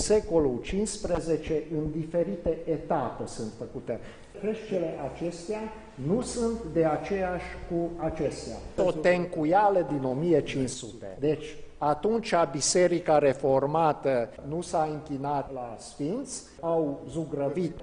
secolul XV în diferite etape sunt făcute. Creștele acestea nu sunt de aceeași cu acestea. O tencuială din 1500. Deci, atunci Biserica Reformată nu s-a închinat la sfinți, au zugrăvit